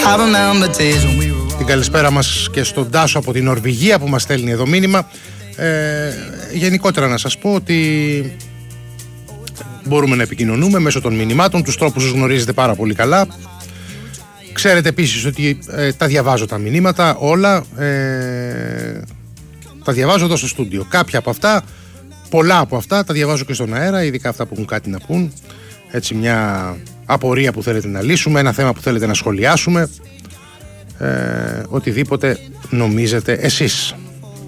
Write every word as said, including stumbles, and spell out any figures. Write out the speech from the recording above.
Την καλησπέρα μας και στον Τάσο από την Νορβηγία που μας στέλνει εδώ μήνυμα. Ε, γενικότερα να σας πω ότι μπορούμε να επικοινωνούμε μέσω των μηνυμάτων, τους τρόπους τους γνωρίζετε πάρα πολύ καλά. Ξέρετε επίσης ότι ε, τα διαβάζω τα μηνύματα όλα, ε, τα διαβάζω εδώ στο στούντιο. Κάποια από αυτά, πολλά από αυτά τα διαβάζω και στον αέρα, ειδικά αυτά που έχουν κάτι να πούν, έτσι μια απορία που θέλετε να λύσουμε, ένα θέμα που θέλετε να σχολιάσουμε, ε, οτιδήποτε νομίζετε εσείς.